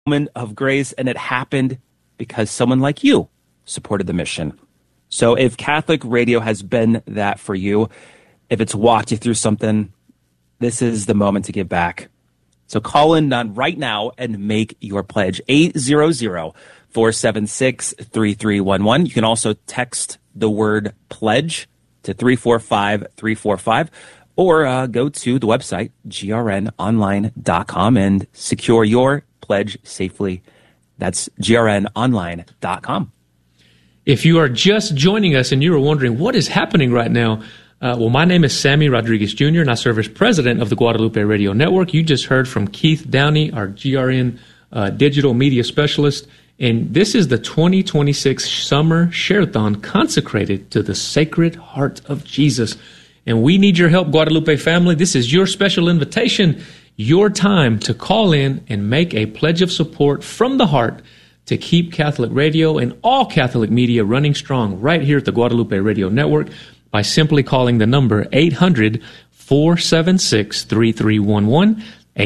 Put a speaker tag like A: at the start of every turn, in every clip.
A: moment of grace, and it happened because someone like you supported the mission. So if Catholic radio has been that for you, if it's walked you through something, this is the moment to give back. So call in right now and make your pledge. 800-476-3311. You can also text the word pledge to 345-345 or go to the website, grnonline.com, and secure your pledge safely. That's grnonline.com.
B: If you are just joining us and you are wondering what is happening right now, well, my name is Sammy Rodriguez Jr., and I serve as president of the Guadalupe Radio Network. You just heard from Keith Downey, our GRN digital media specialist, and this is the 2026 Summer Share-a-thon consecrated to the Sacred Heart of Jesus. And we need your help, Guadalupe family. This is your special invitation, your time to call in and make a pledge of support from the heart to keep Catholic radio and all Catholic media running strong right here at the Guadalupe Radio Network by simply calling the number 800-476-3311.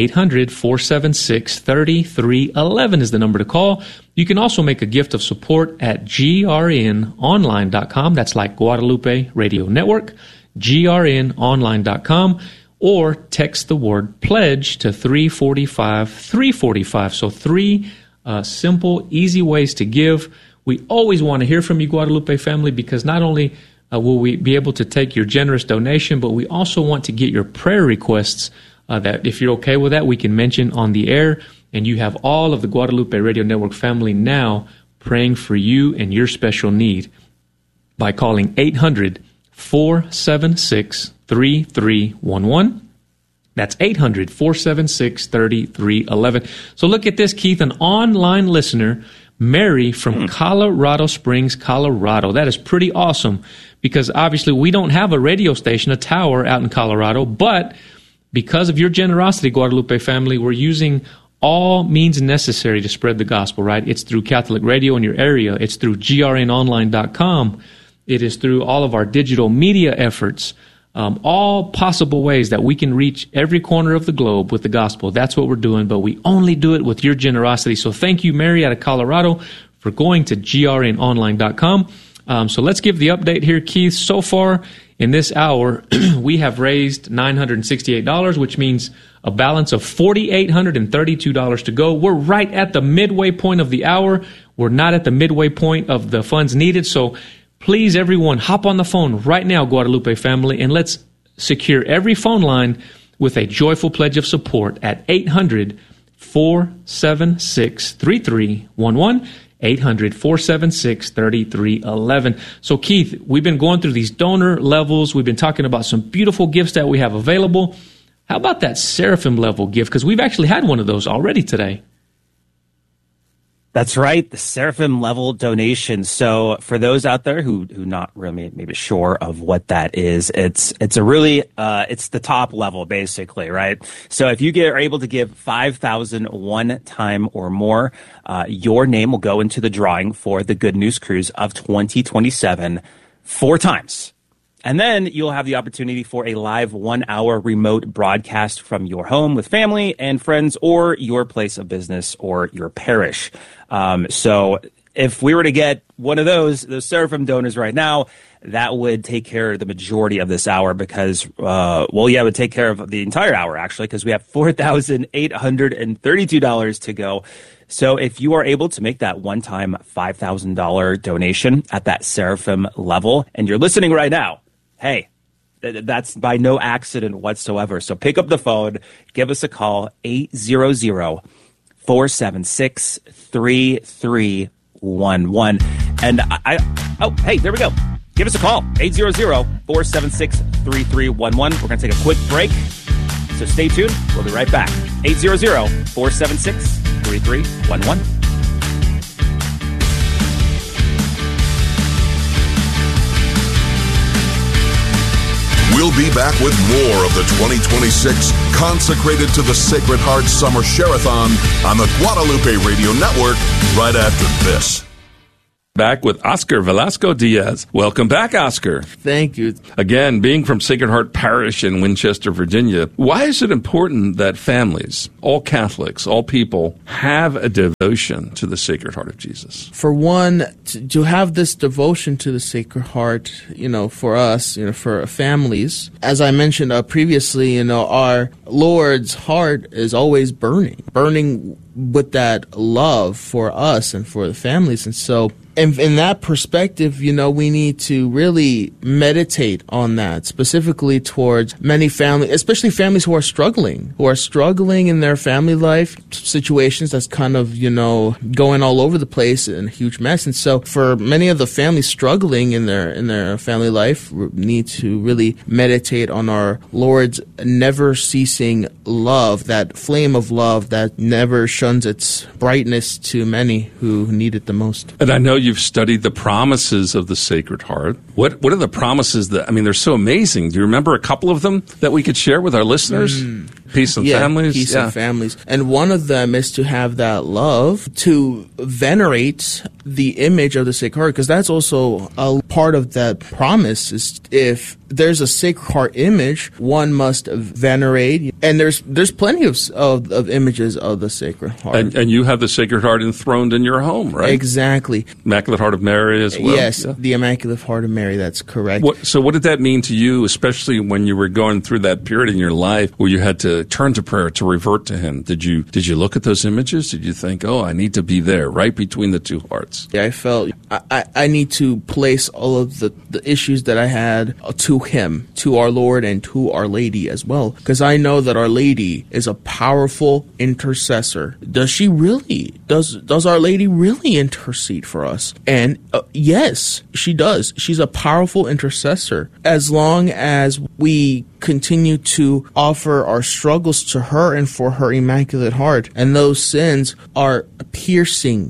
B: 800-476-3311 is the number to call. You can also make a gift of support at grnonline.com. That's like Guadalupe Radio Network, grnonline.com, or text the word pledge to 345-345. So three simple, easy ways to give. We always want to hear from you, Guadalupe family, because not only will we be able to take your generous donation, but we also want to get your prayer requests that, if you're okay with that, we can mention on the air. And you have all of the Guadalupe Radio Network family now praying for you and your special need by calling 800-476-3311. That's 800-476-3311. So look at this, Keith, an online listener, Mary from Colorado Springs, Colorado. That is pretty awesome because obviously we don't have a radio station, a tower out in Colorado, but because of your generosity, Guadalupe family, we're using all means necessary to spread the gospel, right? It's through Catholic radio in your area. It's through grnonline.com. It is through all of our digital media efforts. All possible ways that we can reach every corner of the globe with the gospel. That's what we're doing, but we only do it with your generosity. So thank you, Mary, out of Colorado, for going to grnonline.com. So let's give the update here, Keith. So far in this hour, we have raised $968, which means a balance of $4,832 to go. We're right at the midway point of the hour. We're not at the midway point of the funds needed, so please, everyone, hop on the phone right now, Guadalupe family, and let's secure every phone line with a joyful pledge of support at 800-476-3311, 800-476-3311. So, Keith, we've been going through these donor levels. We've been talking about some beautiful gifts that we have available. How about that Seraphim level gift? Because we've actually had one of those already today.
A: That's right, the Seraphim level donation. So for those out there who not really maybe sure of what that is, it's a really it's the top level basically, right? So if you are able to give $5,000 one time or more, your name will go into the drawing for the Good News Cruise of 2027 4 times. And then you'll have the opportunity for a live 1-hour remote broadcast from your home with family and friends or your place of business or your parish. So if we were to get one of those Seraphim donors right now, that would take care of the majority of this hour because, it would take care of the entire hour, actually, because we have $4,832 to go. So if you are able to make that one-time $5,000 donation at that Seraphim level, and you're listening right now, hey, that's by no accident whatsoever. So pick up the phone, give us a call, 800-476-3311. And hey, there we go. Give us a call, 800-476-3311. We're going to take a quick break, so stay tuned. We'll be right back. 800-476-3311.
C: We'll be back with more of the 2026 Consecrated to the Sacred Heart Summer Share-a-thon on the Guadalupe Radio Network right after this.
D: Back with Oscar Velasco Diaz. Welcome back, Oscar.
E: Thank you.
D: Again, being from Sacred Heart Parish in Winchester, Virginia, why is it important that families, all Catholics, all people, have a devotion to the Sacred Heart of Jesus?
E: For one, to have this devotion to the Sacred Heart, for us, for families, as I mentioned previously, our Lord's heart is always burning with that love for us and for the families. And so in that perspective, we need to really meditate on that, specifically towards many families, especially families who are struggling in their family life situations that's kind of, going all over the place in a huge mess. And so for many of the families struggling in their family life, we need to really meditate on our Lord's never ceasing love, that flame of love that never shuns its brightness to many who need it the most.
D: And I know you've studied the promises of the Sacred Heart. What are the promises that, they're so amazing. Do you remember a couple of them that we could share with our listeners? Peace and families?
E: Peace and families. And one of them is to have that love, to venerate the image of the Sacred Heart, because that's also a part of that promise. Is if there's a Sacred Heart image, one must venerate. And there's plenty of images of the Sacred Heart.
D: And you have the Sacred Heart enthroned in your home, right?
E: Exactly.
D: Immaculate Heart of Mary as well?
E: Yes, the Immaculate Heart of Mary, that's correct.
D: So what did that mean to you, especially when you were going through that period in your life where you had to turn to prayer, to revert to Him? Did you look at those images? Did you think, I need to be there, right between the two hearts?
E: Yeah, I felt I need to place all of the issues that I had to Him, to our Lord, and to Our Lady as well, because I know that Our Lady is a powerful intercessor. Does she really? Does Our Lady really intercede for us? And yes, she does. She's a powerful intercessor. As long as we continue to offer our struggles to her and for her Immaculate Heart, and those sins are piercing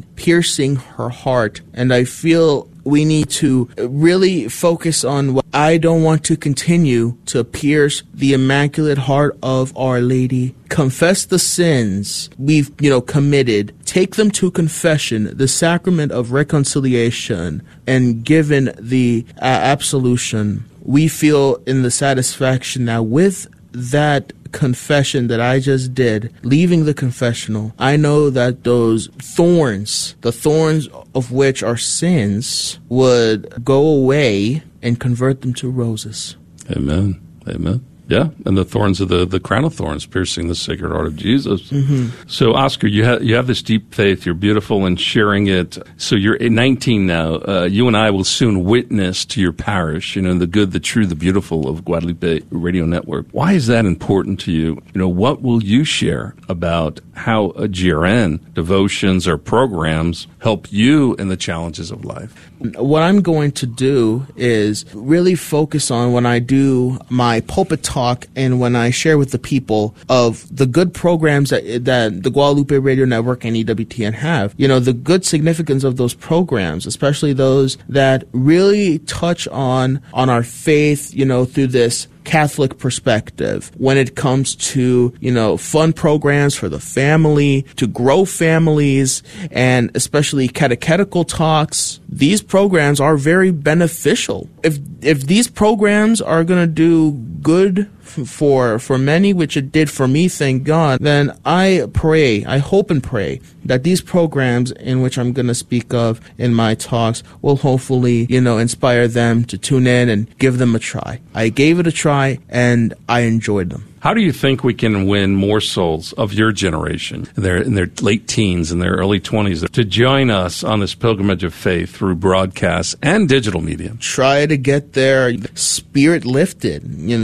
E: her heart. And I feel we need to really focus on what I don't want to continue to pierce the Immaculate Heart of Our Lady. Confess the sins we've, committed. Take them to confession, the sacrament of reconciliation, and given the absolution, we feel in the satisfaction that with that confession that I just did, leaving the confessional, I know that those thorns, the thorns of which are sins, would go away and convert them to roses.
D: Amen. Amen. Yeah, and the thorns of the crown of thorns piercing the Sacred Heart of Jesus. Mm-hmm. So, Oscar, you have this deep faith. You're beautiful in sharing it. So you're 19 now. You and I will soon witness to your parish, the good, the true, the beautiful of Guadalupe Radio Network. Why is that important to you? What will you share about how a GRN, devotions, or programs help you in the challenges of life?
E: What I'm going to do is really focus on, when I do my pulpit talk and when I share with the people of the good programs that the Guadalupe Radio Network and EWTN have, the good significance of those programs, especially those that really touch on our faith, through this Catholic perspective, when it comes to, fun programs for the family, to grow families, and especially catechetical talks. These programs are very beneficial. If these programs are going to do good for many, which it did for me, thank God, then I hope and pray that these programs in which I'm going to speak of in my talks will hopefully, inspire them to tune in and give them a try. I gave it a try and I enjoyed them.
D: How do you think we can win more souls of your generation, in their late teens and their early 20s, to join us on this pilgrimage of faith through broadcasts and digital media?
E: Try to get their spirit lifted,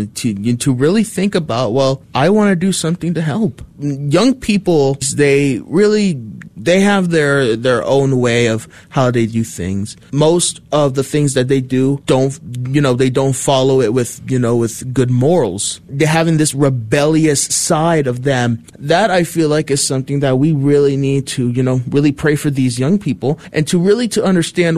E: to really think about, I want to do something to help. Young people, they have their own way of how they do things. Most of the things that they do they don't follow it with good morals. They're having this rebellious side of them. That I feel like is something that we really need to, really pray for these young people, and to understand,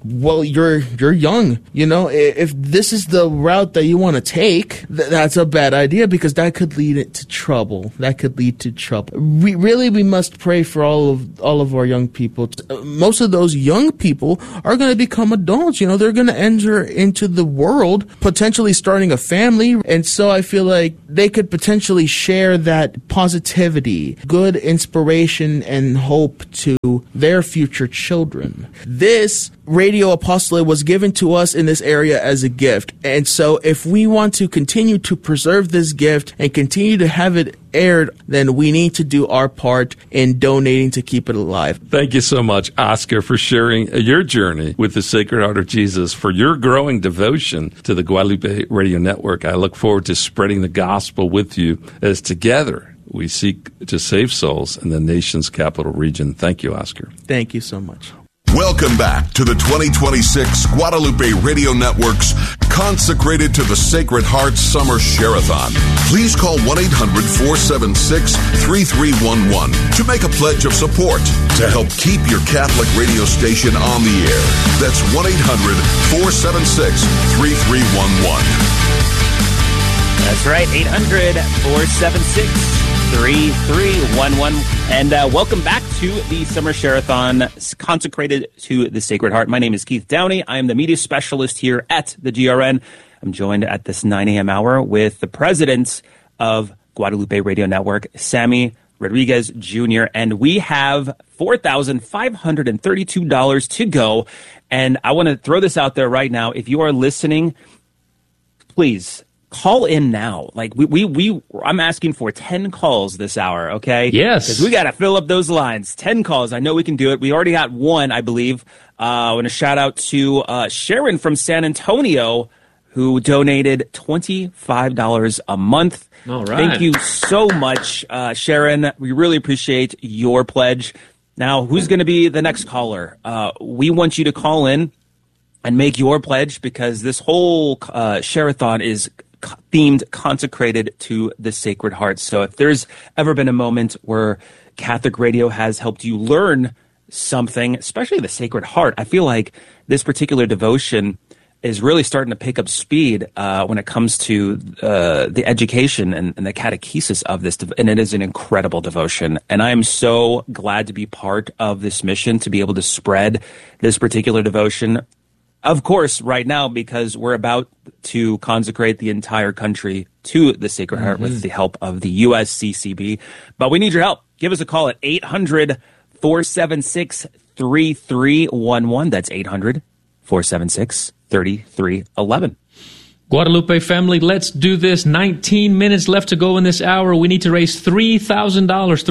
E: you're young, if this is the route that you want to take, that's a bad idea, because that could lead to trouble. We must pray for all of all of our young people. Most of those young people are going to become adults. They're going to enter into the world, potentially starting a family. And so I feel like they could potentially share that positivity, good inspiration, and hope to their future children. This radio apostolate was given to us in this area as a gift. And so if we want to continue to preserve this gift and continue to have it aired, then we need to do our part in donating to keep it alive.
D: Thank you so much, Oscar, for sharing your journey with the Sacred Heart of Jesus, for your growing devotion to the Guadalupe Radio Network. I look forward to spreading the gospel with you as together we seek to save souls in the nation's capital region. Thank you, Oscar.
E: Thank you so much.
C: Welcome back to the 2026 Guadalupe Radio Network's Consecrated to the Sacred Heart Summer Share-a-thon. Please call 1-800-476-3311 to make a pledge of support to help keep your Catholic radio station on the air. That's 1-800-476-3311.
A: That's right, 800-476-3311. And welcome back to the Summer Share-a-thon consecrated to the Sacred Heart. My name is Keith Downey. I am the media specialist here at the GRN. I'm joined at this 9 a.m. hour with the president of Guadalupe Radio Network, Sammy Rodriguez Jr., and we have $4,532 to go. And I want to throw this out there right now. If you are listening, please call in now. Like I'm asking for 10 calls this hour, okay?
B: Yes.
A: Because we got to fill up those lines. 10 calls. I know we can do it. We already got one, I believe. I want to shout out to Sharon from San Antonio, who donated $25 a month.
B: All right.
A: Thank you so much, Sharon. We really appreciate your pledge. Now, who's going to be the next caller? We want you to call in and make your pledge, because this whole share-a-thon is themed, consecrated to the Sacred Heart. So if there's ever been a moment where Catholic radio has helped you learn something, especially the Sacred Heart, I feel like this particular devotion is really starting to pick up speed when it comes to the education and the catechesis of this. And it is an incredible devotion. And I am so glad to be part of this mission, to be able to spread this particular devotion. Of course, right now, because we're about to consecrate the entire country to the Sacred Heart with the help of the USCCB. But we need your help. Give us a call at 800-476-3311. That's 800-476-3311.
B: Guadalupe family, let's do this. 19 minutes left to go in this hour. We need to raise $3,000,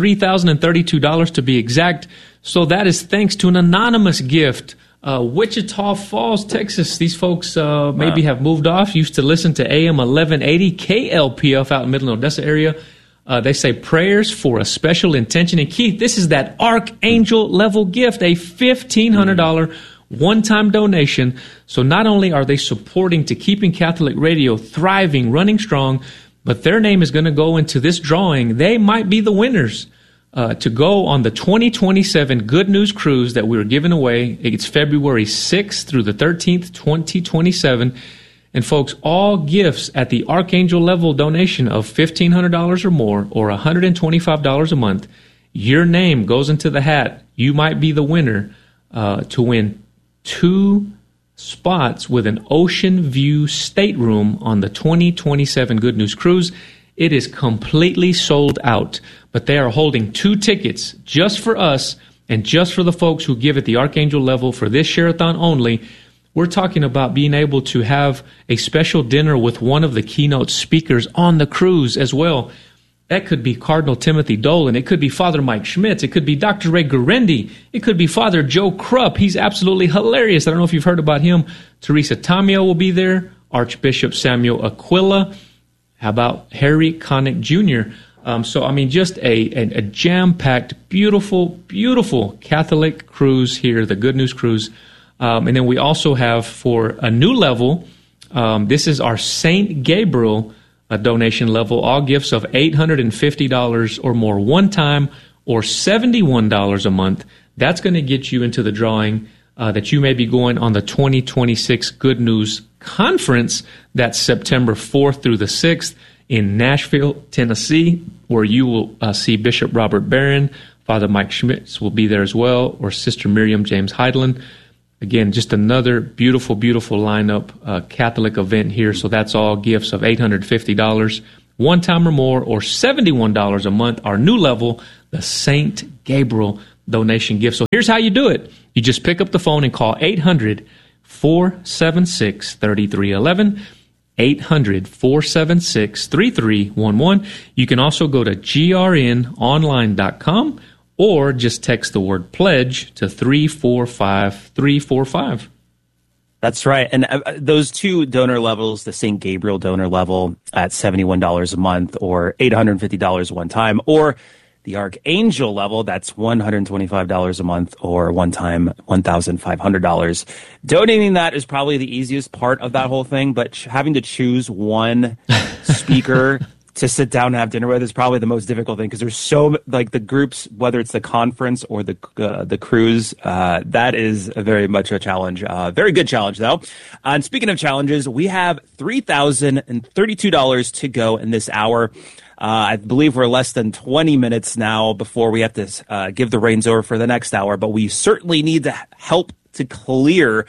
B: $3,032 to be exact. So that is thanks to an anonymous gift. Wichita Falls, Texas. These folks maybe have moved off, used to listen to AM 1180 KLPF out in Middle Odessa area. They say prayers for a special intention. And Keith, this is that archangel level gift, a $1,500 one-time donation. So not only are they supporting to keeping Catholic radio thriving, running strong, but their name is going to go into this drawing. They might be the winners to go on the 2027 Good News Cruise that we were giving away. It's February 6th through the 13th, 2027. And folks, all gifts at the Archangel level donation of $1,500 or more, or $125 a month, your name goes into the hat. You might be the winner to win 2 spots with an ocean view stateroom on the 2027 Good News Cruise. It is completely sold out, but they are holding 2 tickets just for us and just for the folks who give at the Archangel level for this share-a-thon only. We're talking about being able to have a special dinner with one of the keynote speakers on the cruise as well. That could be Cardinal Timothy Dolan. It could be Father Mike Schmitz. It could be Dr. Ray Guarendi. It could be Father Joe Krupp. He's absolutely hilarious. I don't know if you've heard about him. Teresa Tamio will be there. Archbishop Samuel Aquila. How about Harry Connick Jr.? Just a jam-packed, beautiful, beautiful Catholic cruise here, the Good News Cruise. And then we also have, for a new level, this is our St. Gabriel donation level, all gifts of $850 or more one time, or $71 a month. That's going to get you into the drawing that you may be going on the 2026 Good News Conference. That's September 4th through the 6th in Nashville, Tennessee, where you will see Bishop Robert Barron, Father Mike Schmitz will be there as well, or Sister Miriam James Heidland. Again, just another beautiful, beautiful lineup, Catholic event here. So that's all gifts of $850, one time or more, or $71 a month. Our new level, the St. Gabriel donation gift. So here's how you do it. You just pick up the phone and call 800-476-3311. 800-476-3311. You can also go to grnonline.com or just text the word pledge to 345-345.
A: That's right. And those two donor levels, the St. Gabriel donor level at $71 a month or $850 one time, or the Archangel level, that's $125 a month or one time $1,500. Donating that is probably the easiest part of that whole thing, but having to choose one speaker to sit down and have dinner with is probably the most difficult thing, because there's so, like, the groups, whether it's the conference or the cruise, that is very much a challenge. Very good challenge, though. And speaking of challenges, we have $3,032 to go in this hour. I believe we're less than 20 minutes now before we have to give the reins over for the next hour, but we certainly need to help to clear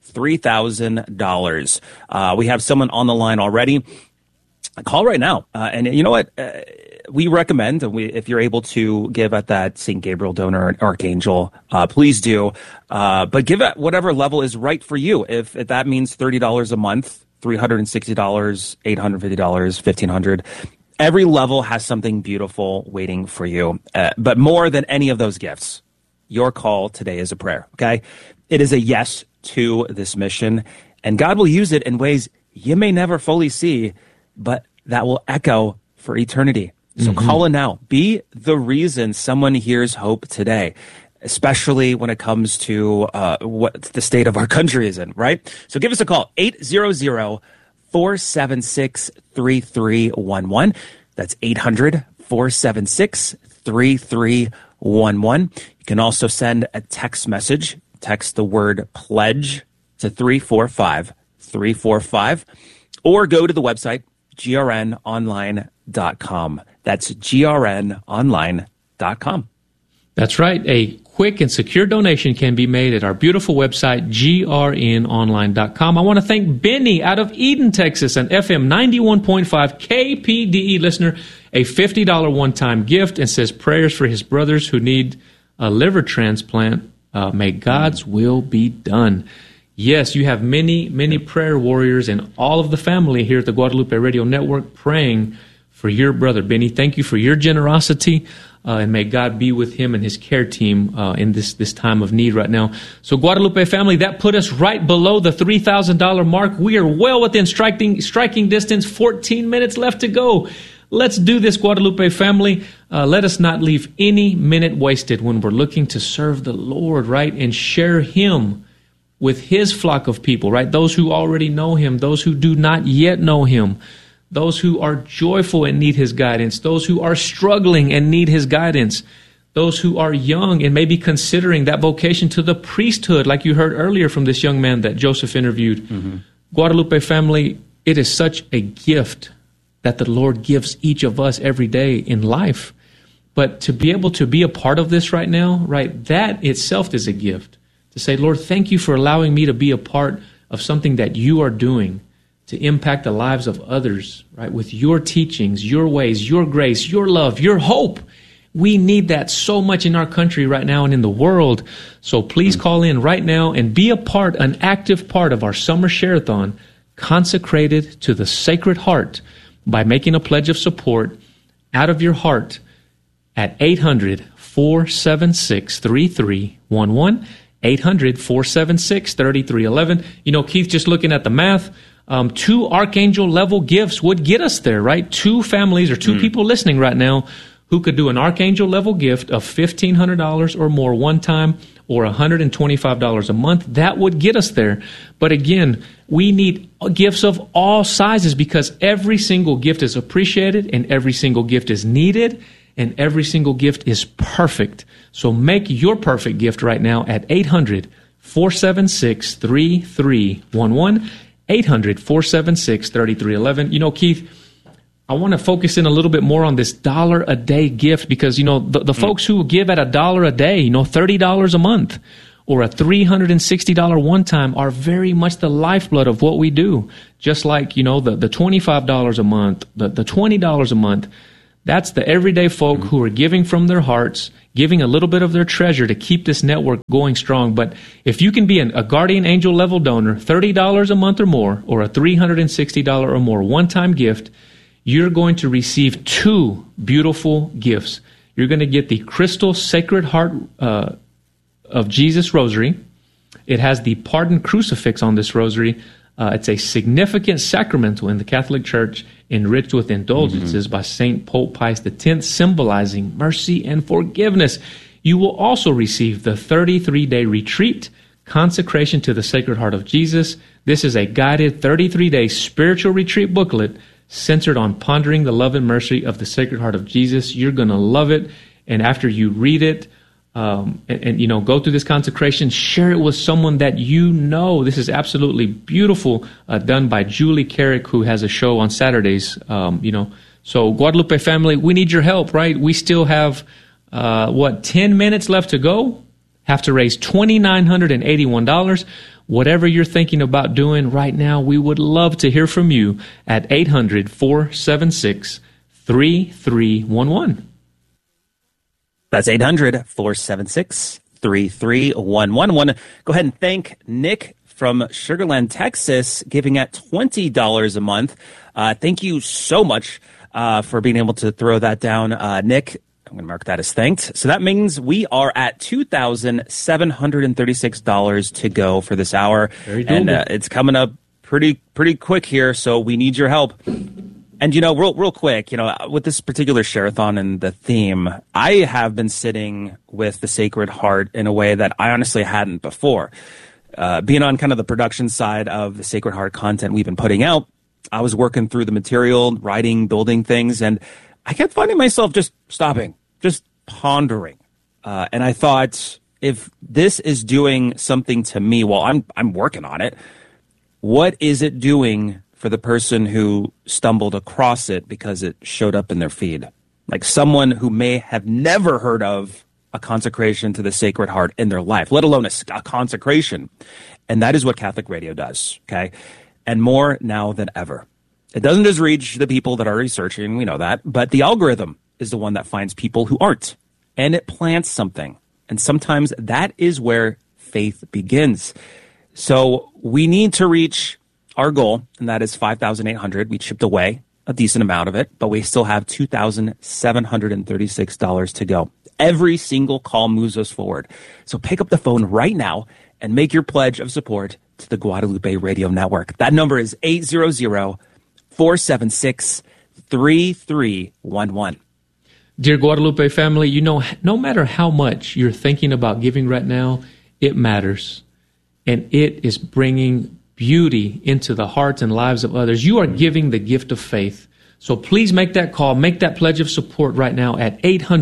A: $3,000. We have someone on the line already. Call right now. And you know what? We recommend, if you're able to give at that St. Gabriel donor or Archangel, please do. But give at whatever level is right for you. If that means $30 a month, $360, $850, $1,500, every level has something beautiful waiting for you. But more than any of those gifts, your call today is a prayer, okay? It is a yes to this mission, and God will use it in ways you may never fully see, but that will echo for eternity. So call in now. Be the reason someone hears hope today, especially when it comes to what the state of our country is in, right? So give us a call, 800-476-3311. That's 800-476-3311. You can also send a text message. Text the word pledge to 345-345, or go to the website, grnonline.com. That's grnonline.com.
B: That's right. A quick and secure donation can be made at our beautiful website, grnonline.com. I want to thank Benny out of Eden, Texas, an FM 91.5 KPDE listener, a $50 one-time gift, and says prayers for his brothers who need a liver transplant. May God's will be done. Yes, you have many, many prayer warriors and all of the family here at the Guadalupe Radio Network praying for your brother, Benny. Thank you for your generosity, and may God be with him and his care team in this time of need right now. So, Guadalupe family, that put us right below the $3,000 mark. We are well within striking distance, 14 minutes left to go. Let's do this, Guadalupe family. Let us not leave any minute wasted when we're looking to serve the Lord, right, and share Him with His flock of people, right? Those who already know Him, those who do not yet know Him, those who are joyful and need His guidance, those who are struggling and need His guidance, those who are young and maybe considering that vocation to the priesthood, like you heard earlier from this young man that Joseph interviewed. Guadalupe family, it is such a gift that the Lord gives each of us every day in life. But to be able to be a part of this right now, right, that itself is a gift. To say, Lord, thank you for allowing me to be a part of something that you are doing to impact the lives of others, right? With your teachings, your ways, your grace, your love, your hope. We need that so much in our country right now and in the world. So please call in right now and be an active part of our summer share-a-thon consecrated to the Sacred Heart by making a pledge of support out of your heart at 800-476-3311. 800-476-3311. You know, Keith, just looking at the math, 2 Archangel level gifts would get us there, right? 2 families or 2 people listening right now who could do an Archangel level gift of $1,500 or more one time, or $125 a month. That would get us there. But again, we need gifts of all sizes, because every single gift is appreciated and every single gift is needed. And every single gift is perfect. So make your perfect gift right now at 800-476-3311. 800-476-3311. You know, Keith, I want to focus in a little bit more on this $1 a day gift, because, the folks who give at $1 a day, $30 a month or a $360 one time are very much the lifeblood of what we do. Just like, the $25 a month, the $20 a month. That's the everyday folk who are giving from their hearts, giving a little bit of their treasure to keep this network going strong. But if you can be a guardian angel level donor, $30 a month or more, or a $360 or more one-time gift, you're going to receive 2 beautiful gifts. You're going to get the Crystal Sacred Heart of Jesus Rosary. It has the Pardon Crucifix on this rosary. It's a significant sacramental in the Catholic Church, enriched with indulgences by St. Pope Pius X, symbolizing mercy and forgiveness. You will also receive the 33-day retreat, Consecration to the Sacred Heart of Jesus. This is a guided 33-day spiritual retreat booklet centered on pondering the love and mercy of the Sacred Heart of Jesus. You're going to love it. And after you read it, and go through this consecration, share it with someone that you know. This is absolutely beautiful, done by Julie Carrick, who has a show on Saturdays. So Guadalupe family, we need your help, right? We still have 10 minutes left to go. Have to raise $2,981. Whatever you're thinking about doing right now, we would love to hear from you at 800-476-3311.
A: That's 800-476-3311. Want to go ahead and thank Nick from Sugarland, Texas, giving at $20 a month. Thank you so much for being able to throw that down, Nick. I'm going to mark that as thanked. So that means we are at $2,736 to go for this hour.
B: Very doable.
A: And it's coming up pretty quick here, so we need your help. And, real quick, with this particular share-a-thon and the theme, I have been sitting with the Sacred Heart in a way that I honestly hadn't before. Being on kind of the production side of the Sacred Heart content we've been putting out, I was working through the material, writing, building things, and I kept finding myself just stopping, just pondering. And I thought, if this is doing something to me while I'm working on it, what is it doing for the person who stumbled across it because it showed up in their feed? Like someone who may have never heard of a consecration to the Sacred Heart in their life, let alone a consecration. And that is what Catholic radio does, okay? And more now than ever. It doesn't just reach the people that are researching, we know that, but the algorithm is the one that finds people who aren't. And it plants something. And sometimes that is where faith begins. So we need to reach our goal, and that is 5,800. We chipped away a decent amount of it, but we still have $2,736 to go. Every single call moves us forward. So pick up the phone right now and make your pledge of support to the Guadalupe Radio Network. That number is 800-476-3311.
B: Dear Guadalupe family, no matter how much you're thinking about giving right now, it matters. And it is bringing beauty into the hearts and lives of others. You are giving the gift of faith. So please make that call, make that pledge of support right now at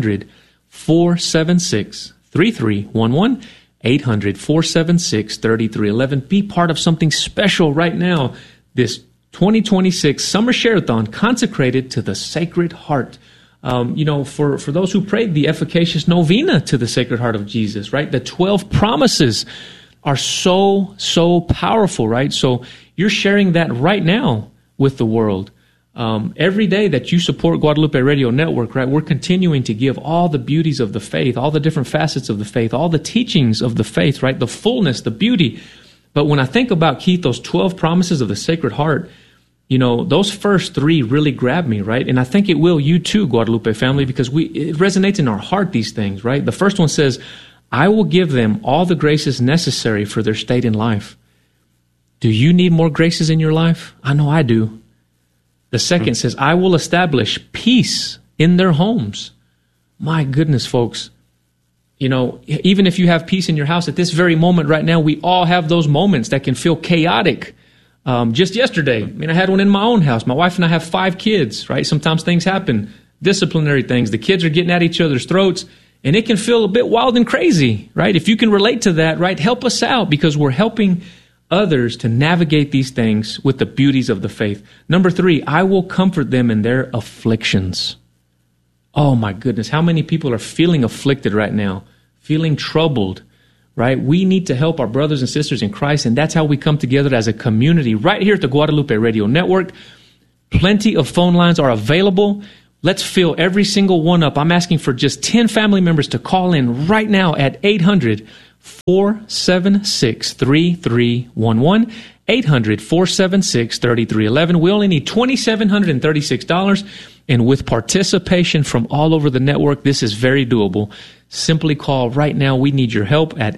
B: 800-476-3311, 800-476-3311. Be part of something special right now. This 2026 Summer Share-a-thon consecrated to the Sacred Heart. For those who prayed the efficacious novena to the Sacred Heart of Jesus, right? The 12 promises are so powerful, right? So you're sharing that right now with the world. Every day that you support Guadalupe Radio Network, right, we're continuing to give all the beauties of the faith, all the different facets of the faith, all the teachings of the faith, right, the fullness, the beauty. But when I think about, Keith, those 12 promises of the Sacred Heart, those first 3 really grab me, right? And I think it will you too, Guadalupe family, because it resonates in our heart, these things, right? The first one says, I will give them all the graces necessary for their state in life. Do you need more graces in your life? I know I do. The second says, I will establish peace in their homes. My goodness, folks. Even if you have peace in your house at this very moment right now, we all have those moments that can feel chaotic. Just yesterday, I had one in my own house. My wife and I have 5 kids, right? Sometimes things happen, disciplinary things. The kids are getting at each other's throats. And it can feel a bit wild and crazy, right? If you can relate to that, right, help us out, because we're helping others to navigate these things with the beauties of the faith. Number 3, I will comfort them in their afflictions. Oh my goodness, how many people are feeling afflicted right now, feeling troubled, right? We need to help our brothers and sisters in Christ, and that's how we come together as a community right here at the Guadalupe Radio Network. Plenty of phone lines are available. Let's fill every single one up. I'm asking for just 10 family members to call in right now at 800-476-3311, 800-476-3311. We only need $2,736, and with participation from all over the network, this is very doable. Simply call right now. We need your help at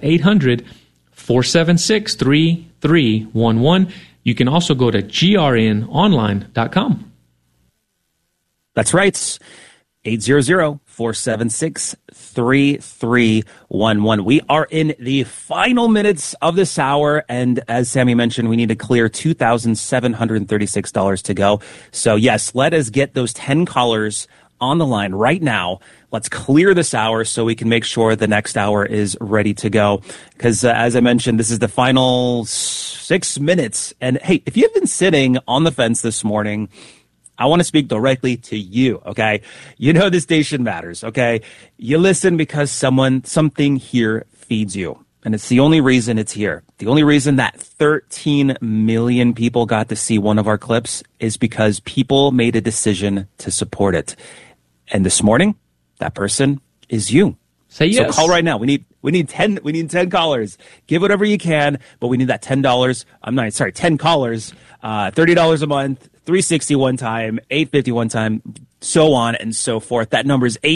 B: 800-476-3311. You can also go to grnonline.com.
A: That's right. 800-476-3311. We are in the final minutes of this hour, and as Sammy mentioned, we need to clear $2,736 to go. So yes, let us get those 10 callers on the line right now. Let's clear this hour so we can make sure the next hour is ready to go. Because as I mentioned, this is the final 6 minutes. And hey, if you've been sitting on the fence this morning, I want to speak directly to you, okay? You know this station matters, okay? You listen because something here feeds you. And it's the only reason it's here. The only reason that 13 million people got to see one of our clips is because people made a decision to support it. And this morning, that person is you.
B: Say yes.
A: So call right now. We need 10 callers. Give whatever you can, but we need that $10. 10 callers, $30 a month, $360 one time, $850 one time, so on and so forth. That number is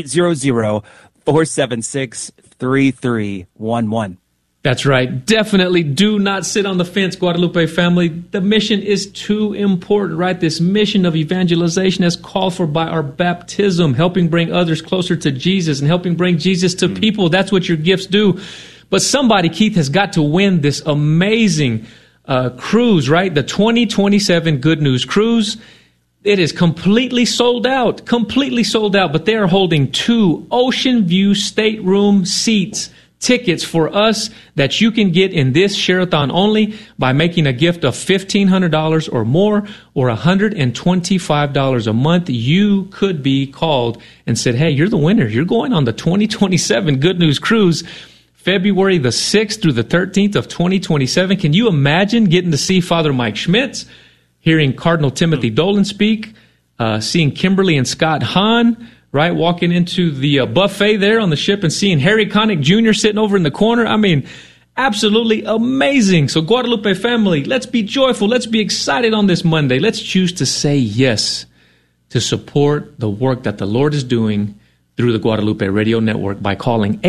A: 800-476-3311.
B: That's right. Definitely do not sit on the fence, Guadalupe family. The mission is too important, right? This mission of evangelization is called for by our baptism, helping bring others closer to Jesus and helping bring Jesus to people. That's what your gifts do. But somebody, Keith, has got to win this amazing cruise, right? The 2027 Good News Cruise. It is completely sold out, but they are holding 2 Ocean View stateroom seats, tickets for us that you can get in this Share-a-thon only by making a gift of $1,500 or more, or $125 a month. You could be called and said, hey, you're the winner. You're going on the 2027 Good News Cruise, February the 6th through the 13th of 2027. Can you imagine getting to see Father Mike Schmitz, hearing Cardinal Timothy Dolan speak, seeing Kimberly and Scott Hahn, right, walking into the buffet there on the ship and seeing Harry Connick Jr. sitting over in the corner? I mean, absolutely amazing. So Guadalupe family, let's be joyful. Let's be excited on this Monday. Let's choose to say yes to support the work that the Lord is doing through the Guadalupe Radio Network by calling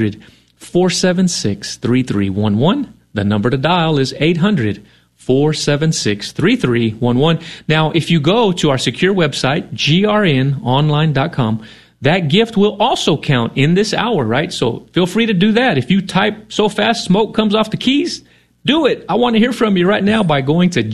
B: 800-476-3311. The number to dial is 800-476-3311. Now, if you go to our secure website, grnonline.com, that gift will also count in this hour, right? So feel free to do that. If you type so fast smoke comes off the keys, do it. I want to hear from you right now by going to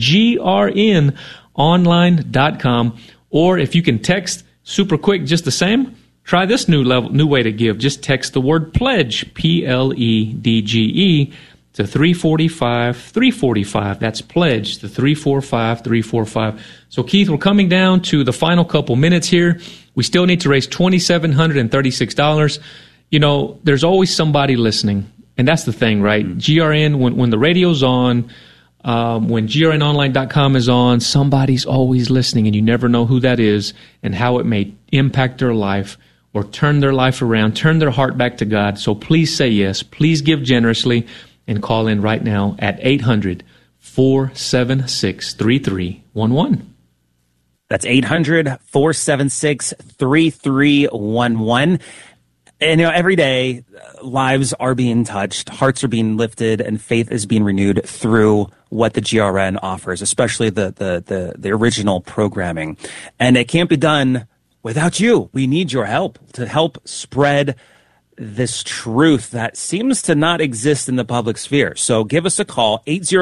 B: grnonline.com. Or if you can text super quick just the same, try this new way to give. Just text the word pledge, PLEDGE, to 345. That's pledge to 345. So Keith, we're coming down to the final couple minutes here. We still need to raise $2,736. You know, there's always somebody listening, and that's the thing, right? GRN, when the radio's on, when grnonline.com is on, somebody's always listening, and you never know who that is and how it may impact their life or turn their life around, turn their heart back to God. So please say yes. Please give generously. And call in right now at 800-476-3311.
A: That's 800-476-3311. And, you know, every day, lives are being touched, hearts are being lifted, and faith is being renewed through what the GRN offers, especially the original programming. And it can't be done without you. We need your help to help spread this truth that seems to not exist in the public sphere. So give us a call,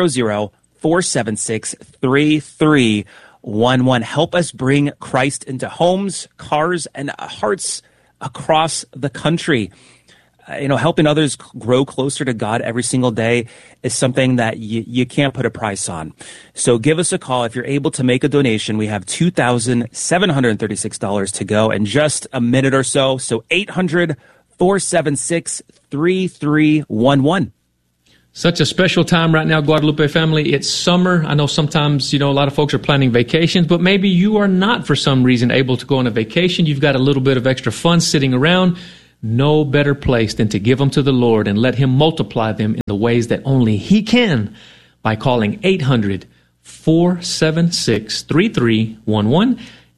A: 800-476-3311. Help us bring Christ into homes, cars, and hearts across the country. helping others grow closer to God every single day is something that you can't put a price on. So give us a call. If you're able to make a donation, we have $2,736 to go in just a minute or so. So 800-476-3311.
B: Such a special time right now, Guadalupe family. It's summer. I know sometimes, a lot of folks are planning vacations, but maybe you are not for some reason able to go on a vacation. You've got a little bit of extra funds sitting around. No better place than to give them to the Lord and let Him multiply them in the ways that only He can by calling 800-476-3311.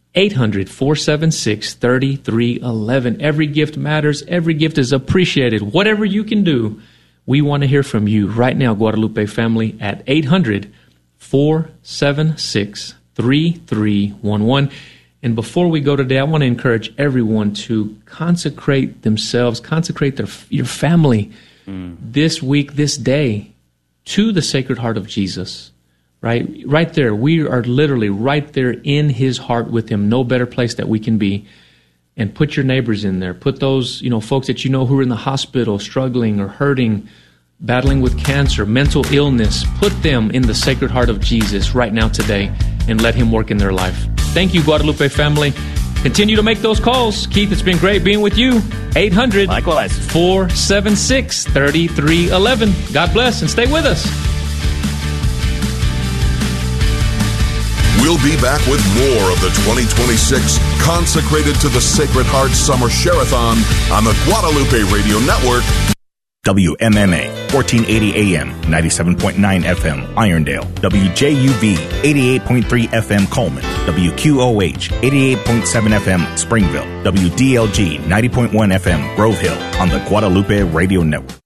B: 800-476-3311. Every gift matters. Every gift is appreciated. Whatever you can do, we want to hear from you right now, Guadalupe family, at 800-476-3311. And before we go today, I want to encourage everyone to consecrate themselves, consecrate your family this week, this day, to the Sacred Heart of Jesus. Right there. We are literally right there in His heart with Him. No better place that we can be. And put your neighbors in there. Put those, folks that who are in the hospital, struggling or hurting, battling with cancer, mental illness. Put them in the Sacred Heart of Jesus right now today and let Him work in their life. Thank you, Guadalupe family. Continue to make those calls. Keith, it's been great being with you. 800
A: Likewise.
B: 476-3311. God bless and stay with us.
C: We'll be back with more of the 2026 Consecrated to the Sacred Heart Summer Share-a-thon on the Guadalupe Radio Network.
F: WMMA, 1480 AM, 97.9 FM, Irondale. WJUV, 88.3 FM, Coleman. WQOH, 88.7 FM, Springville. WDLG, 90.1 FM, Grove Hill, on the Guadalupe Radio Network.